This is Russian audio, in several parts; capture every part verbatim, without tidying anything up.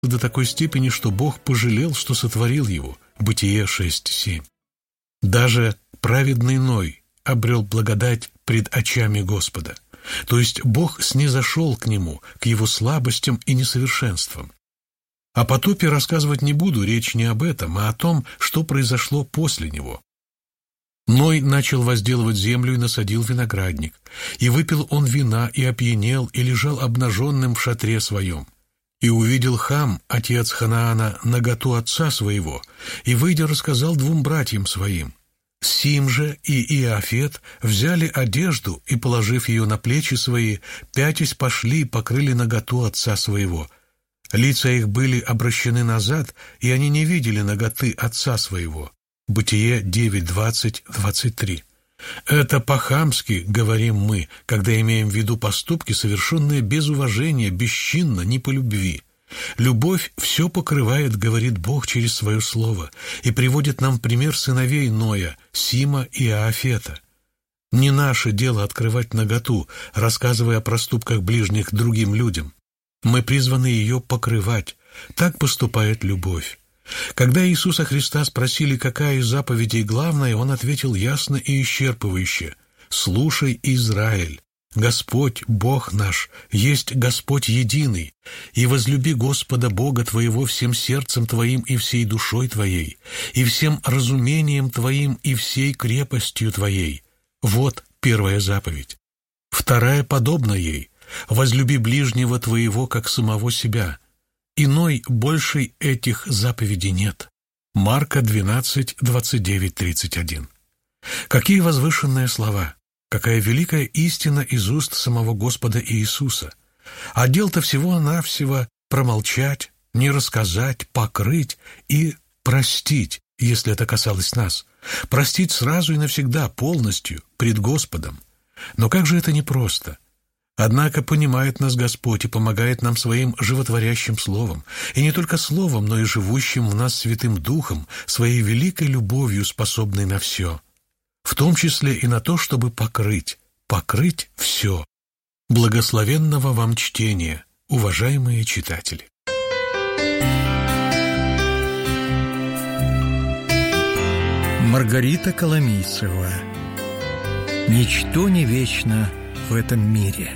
до такой степени, что Бог пожалел, что сотворил его. Бытие шесть семь. Даже праведный Ной обрел благодать пред очами Господа. То есть Бог снизошел к нему, к его слабостям и несовершенствам. О потопе рассказывать не буду, речь не об этом, а о том, что произошло после него. Ной начал возделывать землю и насадил виноградник. И выпил он вина, и опьянел, и лежал обнаженным в шатре своем. И увидел Хам, отец Ханаана, наготу отца своего, и, выйдя, рассказал двум братьям своим. Сим же и Иофет взяли одежду и, положив ее на плечи свои, пятясь пошли и покрыли наготу отца своего. Лица их были обращены назад, и они не видели наготы отца своего. Бытие девять двадцать двадцать три. Это по-хамски говорим мы, когда имеем в виду поступки, совершенные без уважения, бесчинно, не по любви. Любовь все покрывает, говорит Бог через свое слово, и приводит нам пример сыновей Ноя, Сима и Иофета. Не наше дело открывать наготу, рассказывая о проступках ближних другим людям. Мы призваны ее покрывать. Так поступает любовь. Когда Иисуса Христа спросили, какая из заповедей главная, Он ответил ясно и исчерпывающе: «Слушай, Израиль, Господь, Бог наш, есть Господь единый, и возлюби Господа Бога твоего всем сердцем твоим и всей душой твоей, и всем разумением твоим и всей крепостью твоей». Вот первая заповедь. Вторая подобна ей: возлюби ближнего твоего, как самого себя. Иной большей этих заповедей нет. Марка двенадцать двадцать девять тридцать один. Какие возвышенные слова! Какая великая истина из уст самого Господа Иисуса! А дел-то всего-навсего промолчать, не рассказать, покрыть и простить, если это касалось нас. Простить сразу и навсегда, полностью, пред Господом. Но как же это непросто! Однако понимает нас Господь и помогает нам своим животворящим словом, и не только словом, но и живущим в нас Святым Духом, своей великой любовью, способной на все, в том числе и на то, чтобы покрыть, покрыть все. Благословенного вам чтения, уважаемые читатели! Маргарита Коломийцева. Ничто не вечно в этом мире.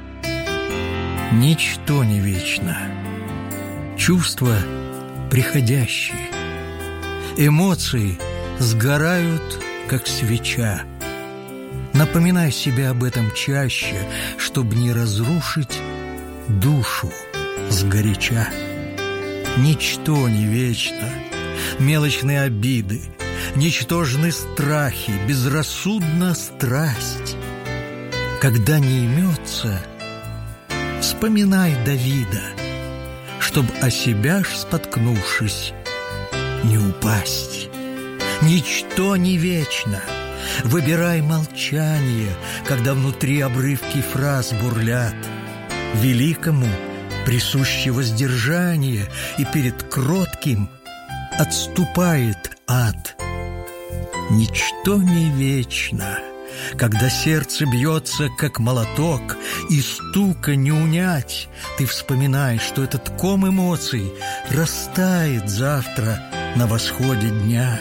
Ничто не вечно. Чувства приходящие. Эмоции сгорают, как свеча. Напоминай себе об этом чаще, чтобы не разрушить душу сгоряча. Ничто не вечно. Мелочные обиды, ничтожны страхи, безрассудна страсть. Когда не имется, вспоминай Давида, чтоб о себя ж споткнувшись не упасть. Ничто не вечно. Выбирай молчание, когда внутри обрывки фраз бурлят. Великому присуще воздержание, и перед кротким отступает ад. Ничто не вечно. Когда сердце бьется, как молоток, и стука не унять, ты вспоминай, что этот ком эмоций растает завтра на восходе дня.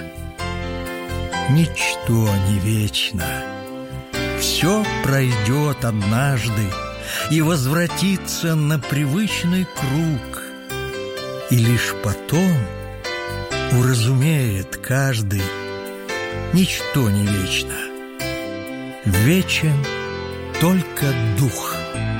Ничто не вечно. Все пройдет однажды и возвратится на привычный круг, и лишь потом уразумеет каждый: ничто не вечно. Вечен только дух.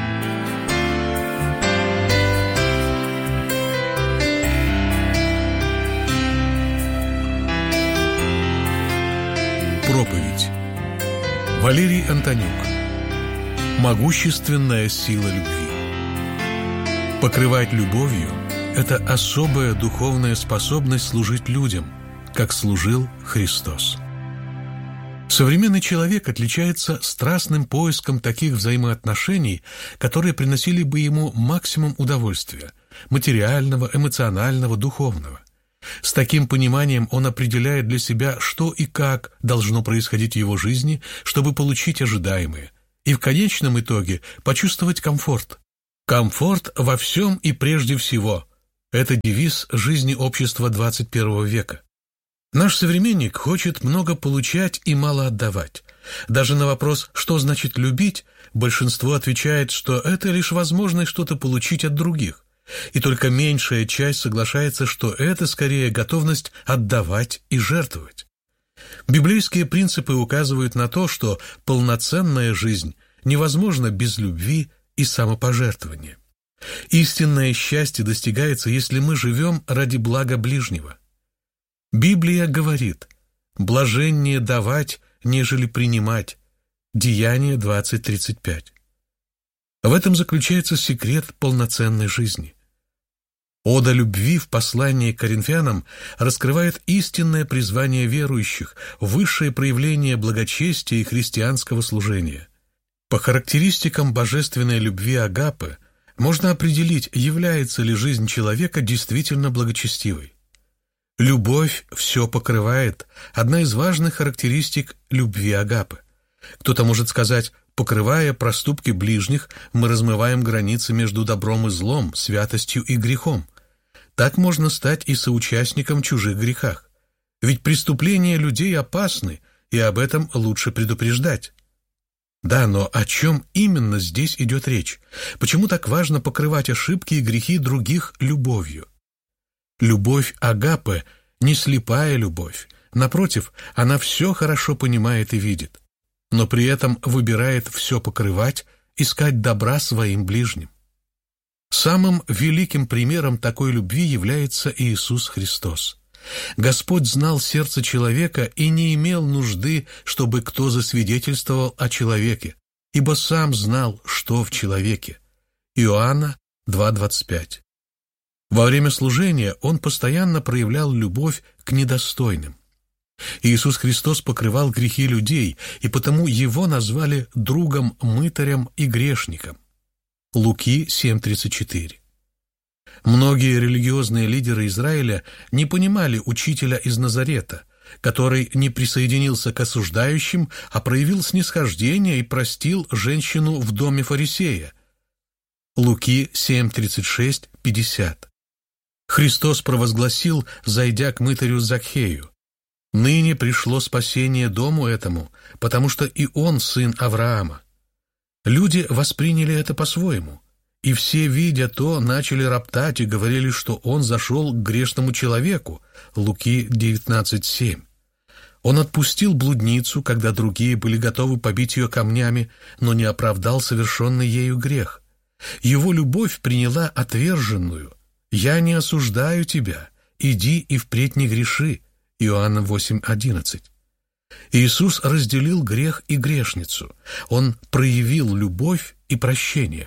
Проповедь. Валерий Антонюк. Могущественная сила любви. Покрывать любовью – это особая духовная способность служить людям, как служил Христос. Современный человек отличается страстным поиском таких взаимоотношений, которые приносили бы ему максимум удовольствия – материального, эмоционального, духовного. С таким пониманием он определяет для себя, что и как должно происходить в его жизни, чтобы получить ожидаемое, и в конечном итоге почувствовать комфорт. Комфорт во всем и прежде всего. Это девиз жизни общества двадцать первого века. Наш современник хочет много получать и мало отдавать. Даже на вопрос «что значит любить?» большинство отвечает, что это лишь возможность что-то получить от других. И только меньшая часть соглашается, что это скорее готовность отдавать и жертвовать. Библейские принципы указывают на то, что полноценная жизнь невозможна без любви и самопожертвования. Истинное счастье достигается, если мы живем ради блага ближнего. Библия говорит: «Блаженнее давать, нежели принимать». Деяние двадцать тридцать пять. В этом заключается секрет полноценной жизни. Ода любви в послании к Коринфянам раскрывает истинное призвание верующих, высшее проявление благочестия и христианского служения. По характеристикам божественной любви агапы можно определить, является ли жизнь человека действительно благочестивой. Любовь все покрывает – одна из важных характеристик любви агапы. Кто-то может сказать: покрывая проступки ближних, мы размываем границы между добром и злом, святостью и грехом. Так можно стать и соучастником в чужих грехах. Ведь преступления людей опасны, и об этом лучше предупреждать. Да, но о чем именно здесь идет речь? Почему так важно покрывать ошибки и грехи других любовью? Любовь агапы не слепая любовь. Напротив, она все хорошо понимает и видит, но при этом выбирает все покрывать, искать добра своим ближним. Самым великим примером такой любви является Иисус Христос. Господь знал сердце человека и не имел нужды, чтобы кто засвидетельствовал о человеке, ибо сам знал, что в человеке. Иоанна два двадцать пять. Во время служения Он постоянно проявлял любовь к недостойным. Иисус Христос покрывал грехи людей, и потому Его назвали другом-мытарем и грешником. Луки семь тридцать четыре. Многие религиозные лидеры Израиля не понимали учителя из Назарета, который не присоединился к осуждающим, а проявил снисхождение и простил женщину в доме фарисея. Луки семь тридцать шесть пятьдесят. Христос провозгласил, зайдя к мытарю Закхею: «Ныне пришло спасение дому этому, потому что и он сын Авраама». Люди восприняли это по-своему, и все, видя то, начали роптать и говорили, что он зашел к грешному человеку. Луки девятнадцать семь. Он отпустил блудницу, когда другие были готовы побить ее камнями, но не оправдал совершенный ею грех. Его любовь приняла отверженную. «Я не осуждаю тебя, иди и впредь не греши». Иоанна восемь одиннадцать. Иисус разделил грех и грешницу. Он проявил любовь и прощение.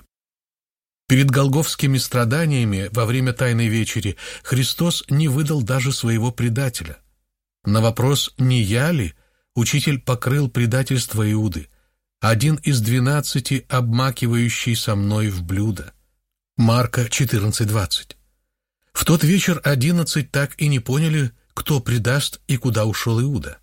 Перед голгофскими страданиями во время Тайной вечери Христос не выдал даже своего предателя. На вопрос «не я ли?» Учитель покрыл предательство Иуды, один из двенадцати, обмакивающий со мной в блюдо. Марка четырнадцать двадцать. В тот вечер одиннадцать так и не поняли, кто предаст и куда ушел Иуда.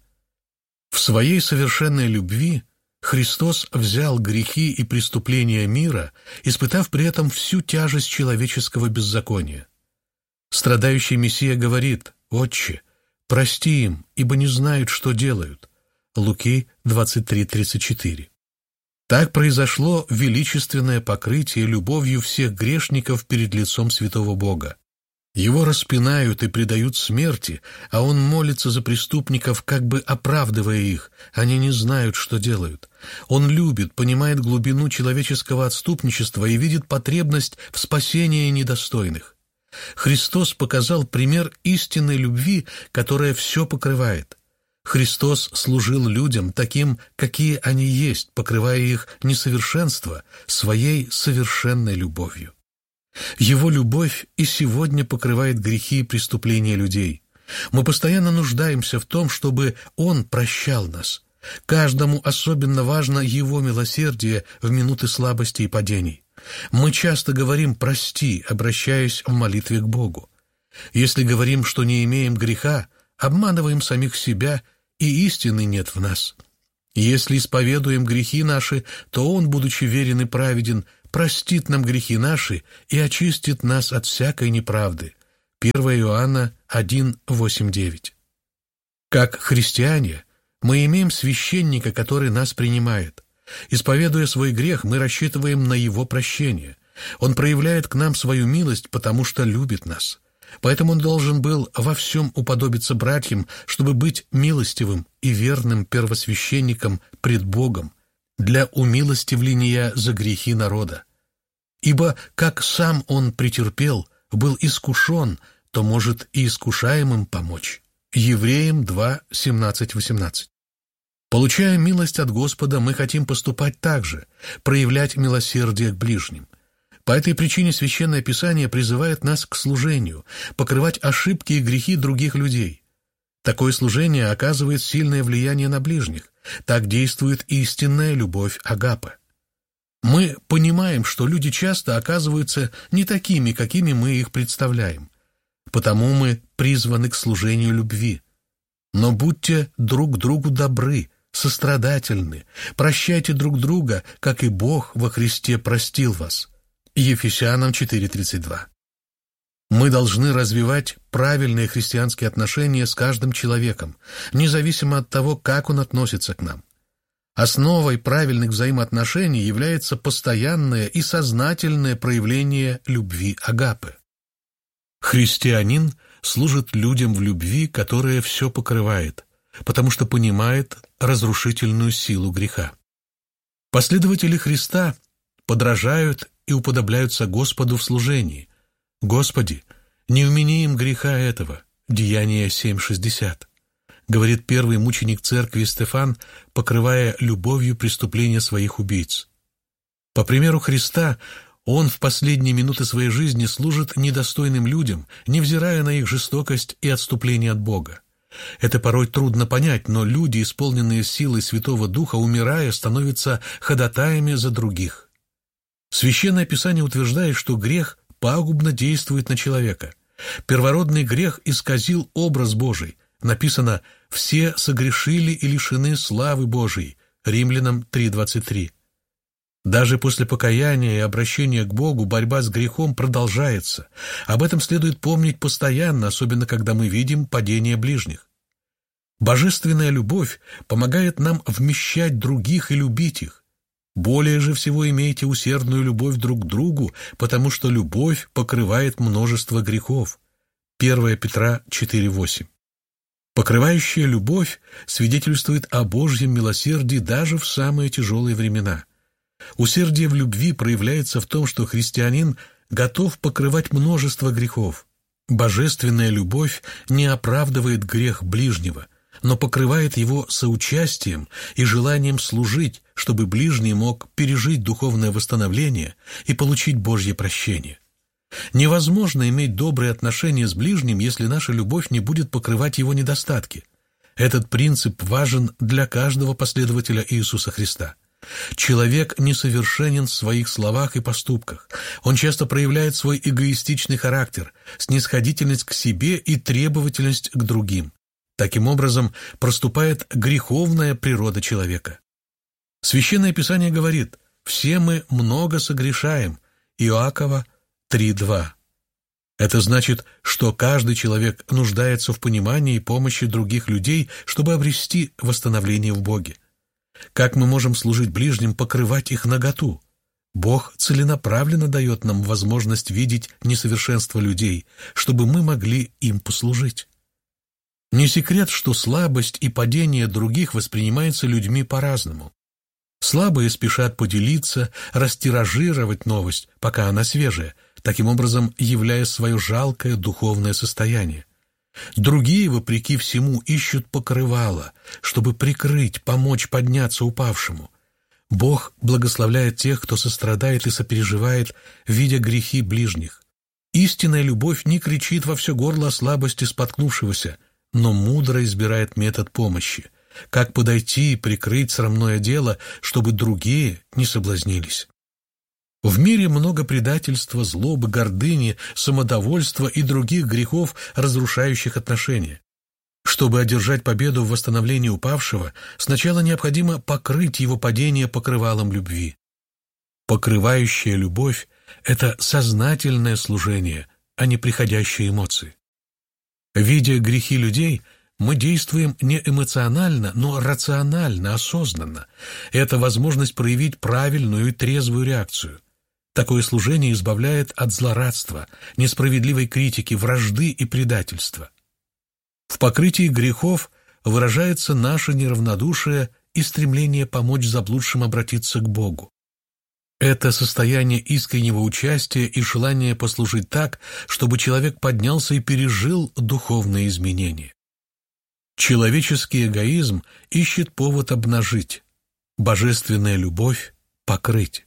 В своей совершенной любви Христос взял грехи и преступления мира, испытав при этом всю тяжесть человеческого беззакония. Страдающий Мессия говорит: «Отче, прости им, ибо не знают, что делают». Луки двадцать три тридцать четыре. Так произошло величественное покрытие любовью всех грешников перед лицом святого Бога. Его распинают и предают смерти, а он молится за преступников, как бы оправдывая их. Они не знают, что делают. Он любит, понимает глубину человеческого отступничества и видит потребность в спасении недостойных. Христос показал пример истинной любви, которая все покрывает. Христос служил людям таким, какие они есть, покрывая их несовершенство своей совершенной любовью. Его любовь и сегодня покрывает грехи и преступления людей. Мы постоянно нуждаемся в том, чтобы Он прощал нас. Каждому особенно важно Его милосердие в минуты слабости и падений. Мы часто говорим «прости», обращаясь в молитве к Богу. Если говорим, что не имеем греха, обманываем самих себя, и истины нет в нас. Если исповедуем грехи наши, то Он, будучи верен и праведен, простит нам грехи наши и очистит нас от всякой неправды. первое Иоанна один, восемь, девять. Как христиане мы имеем священника, который нас принимает. Исповедуя свой грех, мы рассчитываем на его прощение. Он проявляет к нам свою милость, потому что любит нас. Поэтому он должен был во всем уподобиться братьям, чтобы быть милостивым и верным первосвященником пред Богом для умилостивления за грехи народа. Ибо как сам он претерпел, был искушен, то может и искушаемым помочь. Евреям два, семнадцать, восемнадцать. Получая милость от Господа, мы хотим поступать так же, проявлять милосердие к ближним. По этой причине Священное Писание призывает нас к служению, покрывать ошибки и грехи других людей. Такое служение оказывает сильное влияние на ближних. Так действует истинная любовь агапе. Мы понимаем, что люди часто оказываются не такими, какими мы их представляем. Потому мы призваны к служению любви. Но будьте друг другу добры, сострадательны, прощайте друг друга, как и Бог во Христе простил вас. Ефесянам четыре, тридцать два. Мы должны развивать правильные христианские отношения с каждым человеком, независимо от того, как он относится к нам. Основой правильных взаимоотношений является постоянное и сознательное проявление любви агапе. Христианин служит людям в любви, которая все покрывает, потому что понимает разрушительную силу греха. Последователи Христа подражают и уподобляются Господу в служении. «Господи, не вмени им греха этого» Деяния семь, шестьдесят. Говорит первый мученик церкви Стефан, покрывая любовью преступления своих убийц. По примеру Христа, он в последние минуты своей жизни служит недостойным людям, невзирая на их жестокость и отступление от Бога. Это порой трудно понять, но люди, исполненные силой Святого Духа, умирая, становятся ходатаями за других. Священное Писание утверждает, что грех пагубно действует на человека. Первородный грех исказил образ Божий. Написано «все согрешили и лишены славы Божией» Римлянам три, двадцать три. Даже после покаяния и обращения к Богу борьба с грехом продолжается. Об этом следует помнить постоянно, особенно когда мы видим падение ближних. Божественная любовь помогает нам вмещать других и любить их. Более же всего имейте усердную любовь друг к другу, потому что любовь покрывает множество грехов. первое Петра четыре, восемь. Покрывающая любовь свидетельствует о Божьем милосердии даже в самые тяжелые времена. Усердие в любви проявляется в том, что христианин готов покрывать множество грехов. Божественная любовь не оправдывает грех ближнего, но покрывает его соучастием и желанием служить, чтобы ближний мог пережить духовное восстановление и получить Божье прощение. Невозможно иметь добрые отношения с ближним, если наша любовь не будет покрывать его недостатки. Этот принцип важен для каждого последователя Иисуса Христа. Человек несовершенен в своих словах и поступках. Он часто проявляет свой эгоистичный характер, снисходительность к себе и требовательность к другим. Таким образом, проступает греховная природа человека. Священное Писание говорит: «Все мы много согрешаем» Иакова три, два. Это значит, что каждый человек нуждается в понимании и помощи других людей, чтобы обрести восстановление в Боге. Как мы можем служить ближним, покрывать их наготу? Бог целенаправленно дает нам возможность видеть несовершенство людей, чтобы мы могли им послужить. Не секрет, что слабость и падение других воспринимаются людьми по-разному. Слабые спешат поделиться, растиражировать новость, пока она свежая, таким образом являя свое жалкое духовное состояние. Другие, вопреки всему, ищут покрывало, чтобы прикрыть, помочь подняться упавшему. Бог благословляет тех, кто сострадает и сопереживает, видя грехи ближних. Истинная любовь не кричит во все горло о слабости споткнувшегося, но мудро избирает метод помощи. Как подойти и прикрыть срамное дело, чтобы другие не соблазнились. В мире много предательства, злобы, гордыни, самодовольства и других грехов, разрушающих отношения. Чтобы одержать победу в восстановлении упавшего, сначала необходимо покрыть его падение покрывалом любви. Покрывающая любовь – это сознательное служение, а не приходящие эмоции. Видя грехи людей, мы действуем не эмоционально, но рационально, осознанно. Это возможность проявить правильную и трезвую реакцию. Такое служение избавляет от злорадства, несправедливой критики, вражды и предательства. В покрытии грехов выражается наше неравнодушие и стремление помочь заблудшим обратиться к Богу. Это состояние искреннего участия и желание послужить так, чтобы человек поднялся и пережил духовные изменения. Человеческий эгоизм ищет повод обнажить, божественная любовь — покрыть.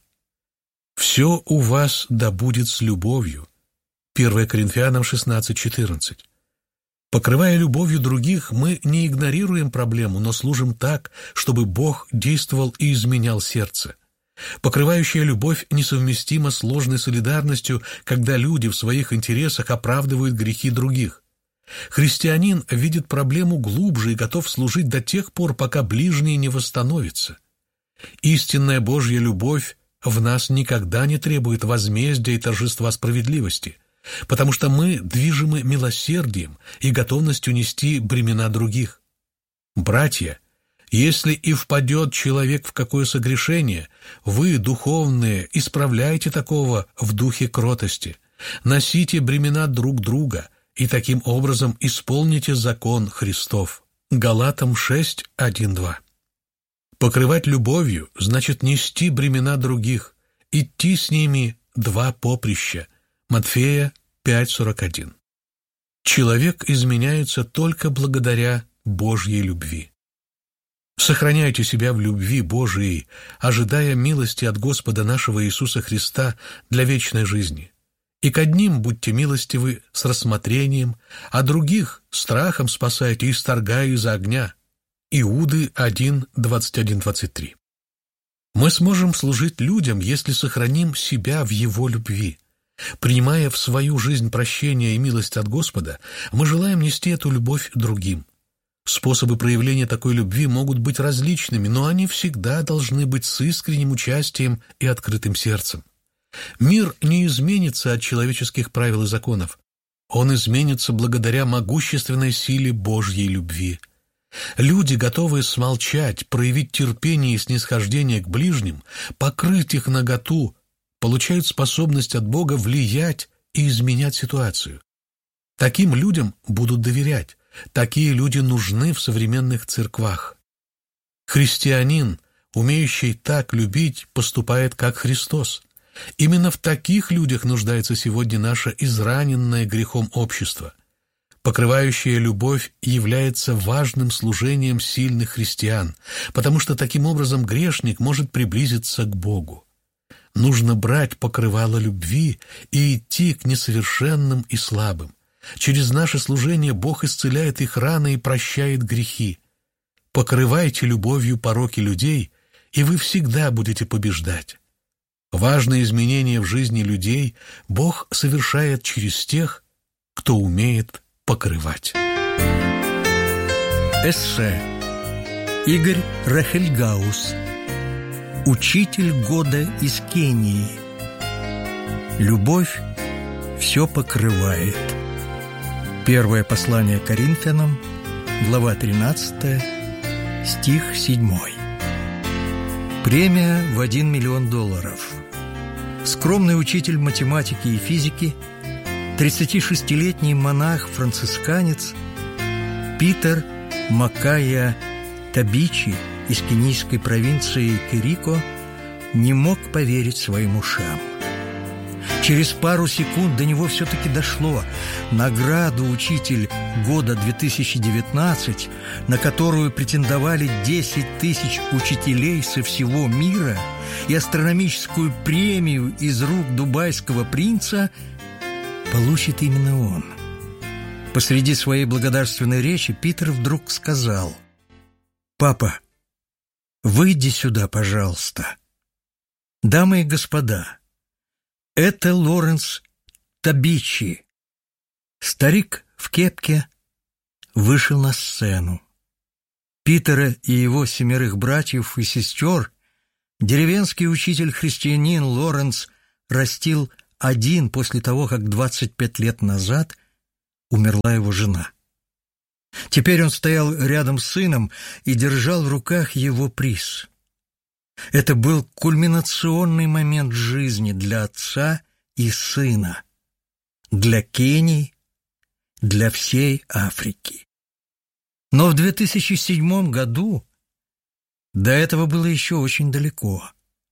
«Все у вас да будет с любовью» первое Коринфянам шестнадцать четырнадцать. Покрывая любовью других, мы не игнорируем проблему, но служим так, чтобы Бог действовал и изменял сердце. Покрывающая любовь несовместима с ложной солидарностью, когда люди в своих интересах оправдывают грехи других. Христианин видит проблему глубже и готов служить до тех пор, пока ближний не восстановится. Истинная Божья любовь в нас никогда не требует возмездия и торжества справедливости, потому что мы движимы милосердием и готовностью нести бремена других. Братья, если и впадет человек в какое согрешение, вы, духовные, исправляйте такого в духе кротости, носите бремена друг друга и таким образом исполните закон Христов. Галатам шесть, один, два. Покрывать любовью значит нести бремена других, идти с ними два поприща. Матфея пять, сорок один. Человек изменяется только благодаря Божьей любви. Сохраняйте себя в любви Божией, ожидая милости от Господа нашего Иисуса Христа для вечной жизни. И к одним будьте милостивы с рассмотрением, а других страхом спасайте и исторгая из огня. Иуды один, двадцать один, двадцать три. Мы сможем служить людям, если сохраним себя в Его любви. Принимая в свою жизнь прощение и милость от Господа, мы желаем нести эту любовь другим. Способы проявления такой любви могут быть различными, но они всегда должны быть с искренним участием и открытым сердцем. Мир не изменится от человеческих правил и законов. Он изменится благодаря могущественной силе Божьей любви. Люди, готовые смолчать, проявить терпение и снисхождение к ближним, покрыть их наготу, получают способность от Бога влиять и изменять ситуацию. Таким людям будут доверять. Такие люди нужны в современных церквах. Христианин, умеющий так любить, поступает как Христос. Именно в таких людях нуждается сегодня наше израненное грехом общество. Покрывающая любовь является важным служением сильных христиан, потому что таким образом грешник может приблизиться к Богу. Нужно брать покрывало любви и идти к несовершенным и слабым. Через наше служение Бог исцеляет их раны и прощает грехи. Покрывайте любовью пороки людей, и вы всегда будете побеждать. Важные изменения в жизни людей Бог совершает через тех, кто умеет покрывать. Эссе. Игорь Рахельгаус. Учитель года из Кении. Любовь все покрывает. Первое послание Коринфянам, глава тринадцатая, стих седьмой. Премия в один миллион долларов. Скромный учитель математики и физики, тридцатишестилетний монах-францисканец Питер Макая Табичи из кенийской провинции Керико не мог поверить своим ушам. Через пару секунд до него все-таки дошло. Награду «Учитель года две тысячи девятнадцать», на которую претендовали десять тысяч учителей со всего мира, и астрономическую премию из рук дубайского принца, получит именно он. Посреди своей благодарственной речи Питер вдруг сказал: «Папа, выйди сюда, пожалуйста. Дамы и господа, это Лоренс Табичи». Старик в кепке вышел на сцену. Питера и его семерых братьев и сестер деревенский учитель-христианин Лоренс растил один после того, как двадцать пять лет назад умерла его жена. Теперь он стоял рядом с сыном и держал в руках его приз. Это был кульминационный момент жизни для отца и сына, для Кении, для всей Африки. Но в две тысячи седьмом году до этого было еще очень далеко.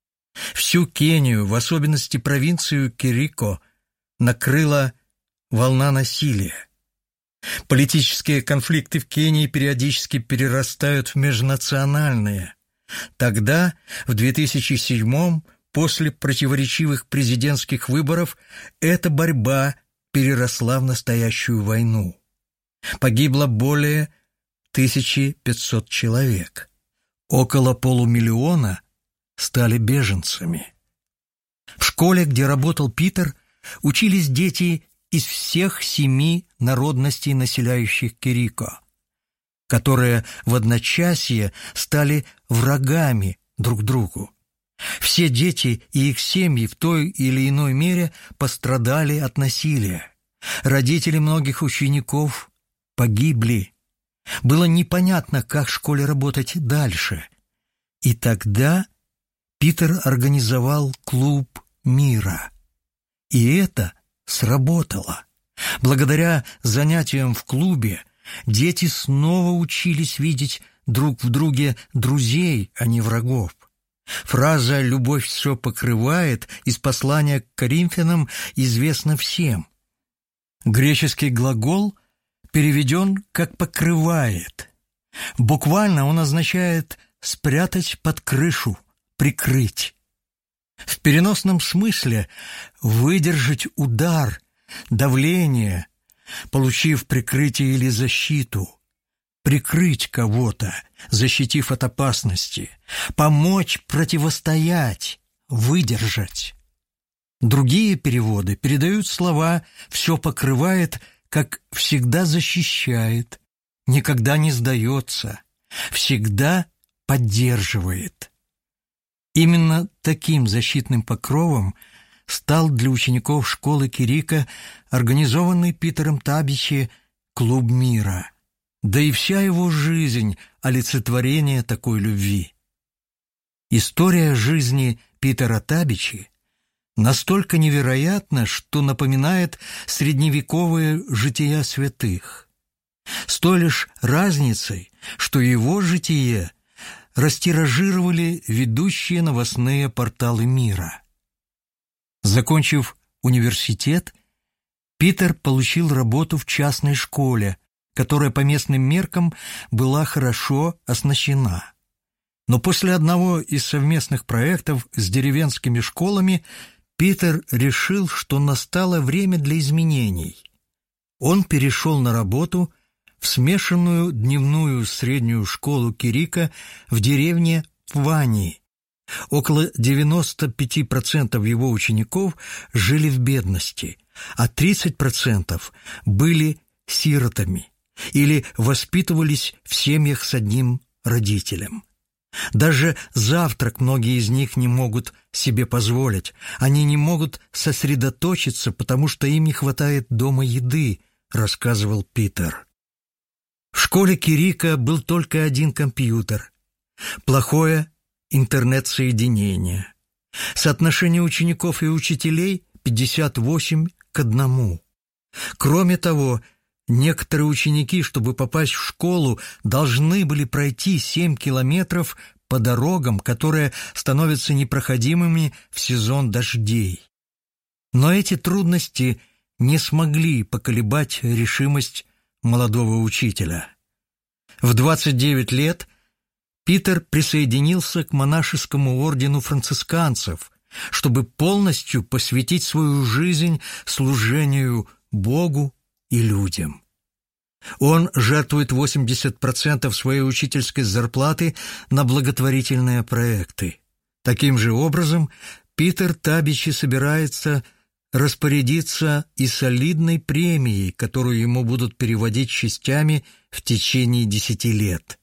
Всю Кению, в особенности провинцию Керико, накрыла волна насилия. Политические конфликты в Кении периодически перерастают в межнациональные. Тогда, в две тысячи седьмом, после противоречивых президентских выборов, эта борьба переросла в настоящую войну. Погибло более тысячи пятисот человек. Около полумиллиона стали беженцами. В школе, где работал Питер, учились дети из всех семи народностей, населяющих Керико, которые в одночасье стали врагами друг другу. Все дети и их семьи в той или иной мере пострадали от насилия. Родители многих учеников погибли. Было непонятно, как в школе работать дальше. И тогда Питер организовал клуб мира. И это сработало. Благодаря занятиям в клубе дети снова учились видеть друг в друге друзей, а не врагов. Фраза «любовь все покрывает» из послания к Коринфянам известна всем. Греческий глагол переведен как «покрывает». Буквально он означает «спрятать под крышу», «прикрыть». В переносном смысле выдержать удар, давление, получив прикрытие или защиту, прикрыть кого-то, защитив от опасности, помочь противостоять, выдержать. Другие переводы передают слова «все покрывает», как «всегда защищает», «никогда не сдается», «всегда поддерживает». Именно таким защитным покровом стал для учеников школы Керико организованный Питером Табичи «Клуб мира». Да и вся его жизнь – олицетворение такой любви. История жизни Питера Табичи настолько невероятна, что напоминает средневековые жития святых. С той лишь разницей, что его житие растиражировали ведущие новостные порталы мира. Закончив университет, Питер получил работу в частной школе, которая по местным меркам была хорошо оснащена. Но после одного из совместных проектов с деревенскими школами Питер решил, что настало время для изменений. Он перешел на работу в смешанную дневную среднюю школу Керико в деревне Пвани. Около девяноста пяти процентов его учеников жили в бедности, а тридцать процентов были сиротами или воспитывались в семьях с одним родителем. Даже завтрак многие из них не могут себе позволить. Они не могут сосредоточиться, потому что им не хватает дома еды, рассказывал Питер. В школе Керико был только один компьютер. Плохое интернет-соединение. Соотношение учеников и учителей пятьдесят восемь к одному. Кроме того, некоторые ученики, чтобы попасть в школу, должны были пройти семь километров по дорогам, которые становятся непроходимыми в сезон дождей. Но эти трудности не смогли поколебать решимость молодого учителя. В двадцать девять лет Питер присоединился к монашескому ордену францисканцев, чтобы полностью посвятить свою жизнь служению Богу и людям. Он жертвует восемьдесят процентов своей учительской зарплаты на благотворительные проекты. Таким же образом, Питер Табичи собирается распорядиться и солидной премией, которую ему будут переводить частями в течение десяти лет.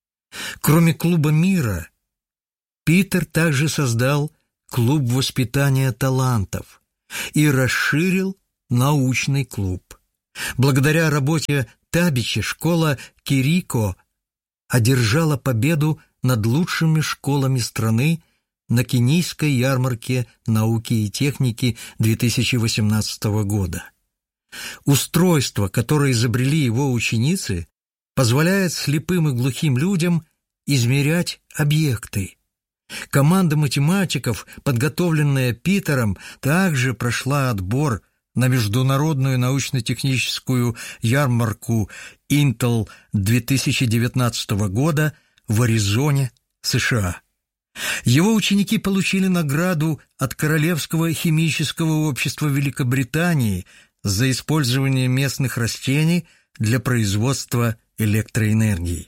Кроме клуба мира, Питер также создал клуб воспитания талантов, и расширил научный клуб. Благодаря работе Табича школа Кирико одержала победу над лучшими школами страны на Кенийской ярмарке науки и техники две тысячи восемнадцатого года. Устройство, которое изобрели его ученицы, позволяет слепым и глухим людям измерять объекты. Команда математиков, подготовленная Питером, также прошла отбор на международную научно-техническую ярмарку Intel две тысячи девятнадцатого года в Аризоне, США. Его ученики получили награду от Королевского химического общества Великобритании за использование местных растений для производства электроэнергии.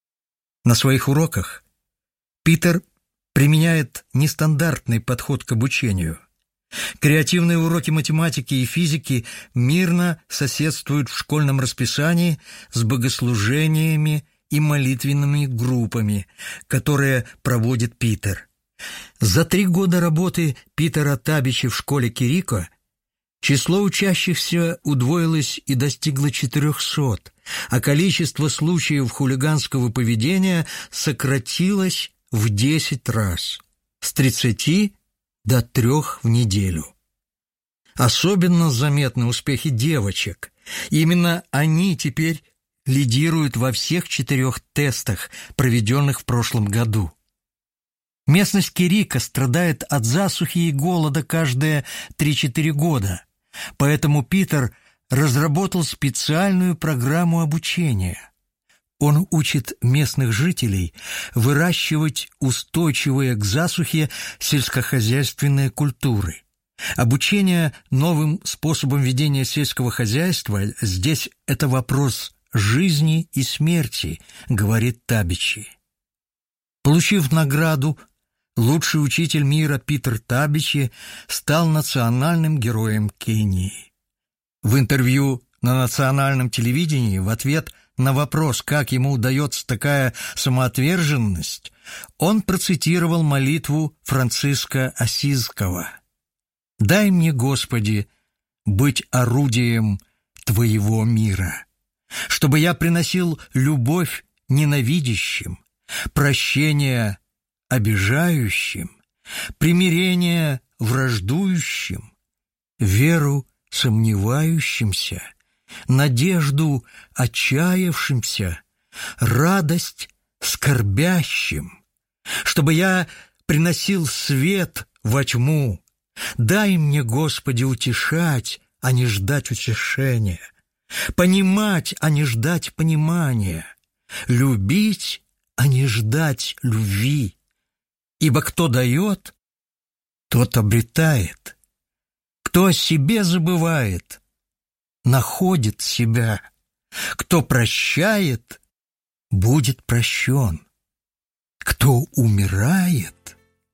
На своих уроках Питер применяет нестандартный подход к обучению. Креативные уроки математики и физики мирно соседствуют в школьном расписании с богослужениями и молитвенными группами, которые проводит Питер. За три года работы Питера Табича в школе Кирико число учащихся удвоилось и достигло четырехсот, а количество случаев хулиганского поведения сократилось в десять раз, с тридцати до трех в неделю. Особенно заметны успехи девочек. Именно они теперь лидируют во всех четырех тестах, проведенных в прошлом году. Местность Кирико страдает от засухи и голода каждые три-четыре года, поэтому Питер разработал специальную программу обучения. Он учит местных жителей выращивать устойчивые к засухе сельскохозяйственные культуры. Обучение новым способам ведения сельского хозяйства здесь это вопрос жизни и смерти, говорит Табичи. Получив награду, лучший учитель мира Питер Табичи стал национальным героем Кении. В интервью на национальном телевидении в ответ на вопрос, как ему удается такая самоотверженность, он процитировал молитву Франциска Ассизского: «Дай мне, Господи, быть орудием Твоего мира, чтобы я приносил любовь ненавидящим, прощение обижающим, примирение враждующим, веру сомневающимся, надежду отчаявшимся, радость скорбящим, чтобы я приносил свет во тьму. Дай мне, Господи, утешать, а не ждать утешения, понимать, а не ждать понимания, любить, а не ждать любви. Ибо кто дает, тот обретает. Кто о себе забывает, находит себя. Кто прощает, будет прощен. Кто умирает,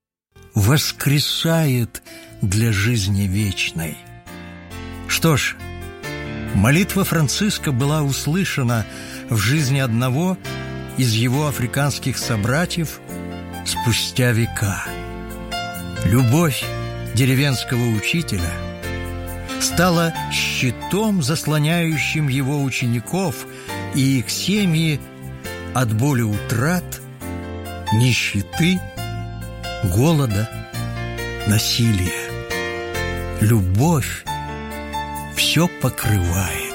воскресает для жизни вечной». Что ж, молитва Франциска была услышана в жизни одного из его африканских собратьев спустя века. Любовь деревенского учителя стала щитом, заслоняющим его учеников и их семьи от боли утрат, нищеты, голода, насилия. Любовь все покрывает.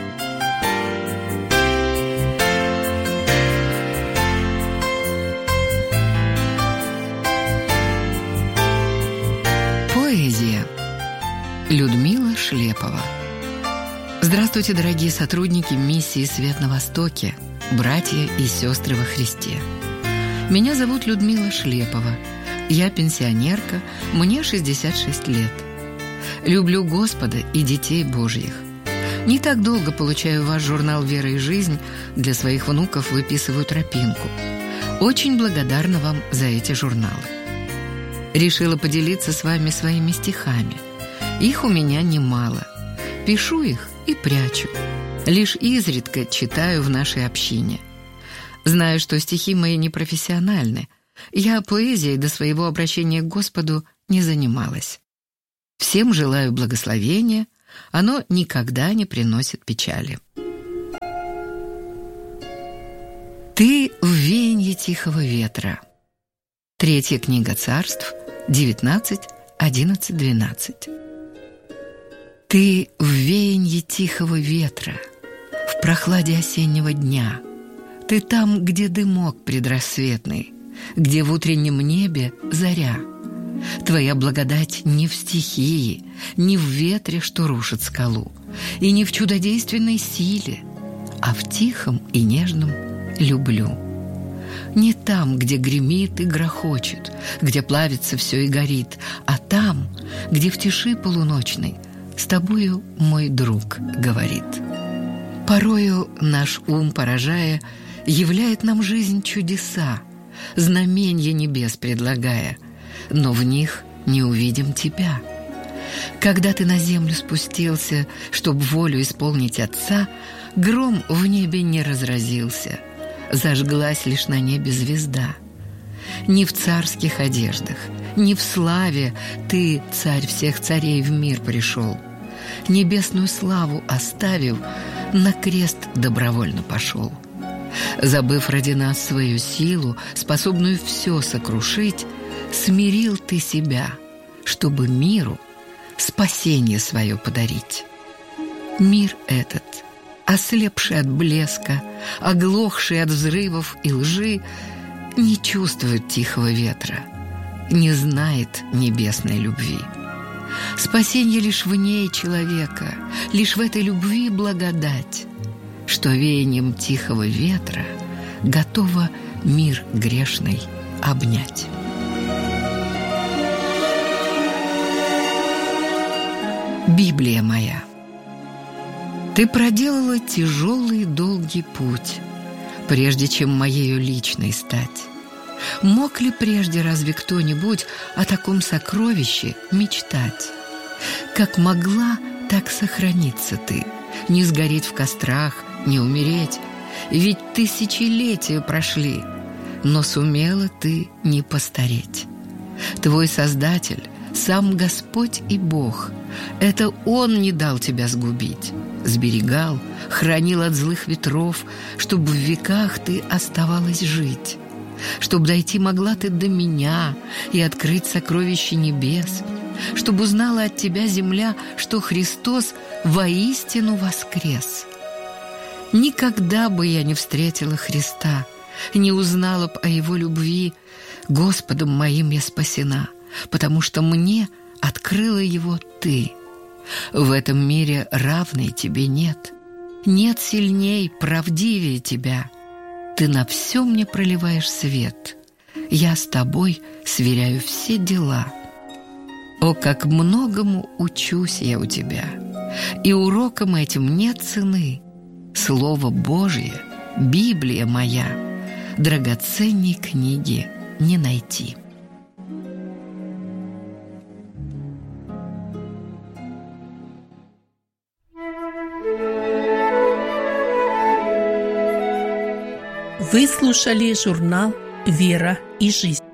Поэзия. Людмила Шлепова. Здравствуйте, дорогие сотрудники миссии «Свет на Востоке», братья и сестры во Христе. Меня зовут Людмила Шлепова. Я пенсионерка, мне шестьдесят шесть лет. Люблю Господа и детей Божьих. Не так долго получаю ваш журнал «Вера и жизнь», для своих внуков выписываю тропинку. Очень благодарна вам за эти журналы. Решила поделиться с вами своими стихами. Их у меня немало. Пишу их и прячу. Лишь изредка читаю в нашей общине. Знаю, что стихи мои непрофессиональны. Я поэзией до своего обращения к Господу не занималась. Всем желаю благословения, оно никогда не приносит печали. Ты в веянье тихого ветра. Третья книга Царств, девятнадцать, одиннадцать, двенадцать. Ты в веянье тихого ветра, в прохладе осеннего дня. Ты там, где дымок предрассветный, где в утреннем небе заря. Твоя благодать не в стихии, не в ветре, что рушит скалу, и не в чудодейственной силе, а в тихом и нежном люблю. Не там, где гремит и грохочет, где плавится все и горит, а там, где в тиши полуночной с тобою мой друг говорит. Порою наш ум, поражая, являет нам жизнь чудеса, знаменья небес предлагая, но в них не увидим тебя. Когда ты на землю спустился, чтоб волю исполнить Отца, гром в небе не разразился, зажглась лишь на небе звезда. Не в царских одеждах, не в славе ты, царь всех царей, в мир пришел. Небесную славу оставив, на крест добровольно пошел. Забыв ради нас свою силу, способную все сокрушить, смирил ты себя, чтобы миру спасение свое подарить. Мир этот, ослепший от блеска, оглохший от взрывов и лжи, не чувствует тихого ветра, не знает небесной любви. Спасение лишь в ней человека, лишь в этой любви благодать, что веянием тихого ветра готова мир грешный обнять. Библия моя, ты проделала тяжелый долгий путь, прежде чем моею личной стать. Мог ли прежде разве кто-нибудь о таком сокровище мечтать? Как могла, так сохраниться ты, не сгореть в кострах, не умереть, ведь тысячелетия прошли, но сумела ты не постареть. Твой Создатель, сам Господь и Бог, это Он не дал тебя сгубить, сберегал, хранил от злых ветров, чтобы в веках ты оставалась жить, чтобы дойти могла ты до меня и открыть сокровища небес, чтобы узнала от тебя земля, что Христос воистину воскрес. Никогда бы я не встретила Христа, не узнала б о Его любви, Господом моим я спасена, потому что мне открыла Его Ты. В этом мире равной тебе нет, нет сильней, правдивее тебя. Ты на все мне проливаешь свет, я с тобой сверяю все дела. О, как многому учусь я у тебя, и урокам этим нет цены. Слово Божие, Библия моя, драгоценней книги не найти. Вы слушали журнал «Вера и жизнь».